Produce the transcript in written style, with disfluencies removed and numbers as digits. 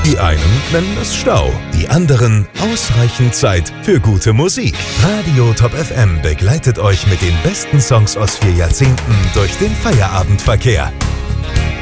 Die einen nennen es Stau, die anderen ausreichend Zeit für gute Musik. Radio Top FM begleitet euch mit den besten Songs aus 4 Jahrzehnten durch den Feierabendverkehr.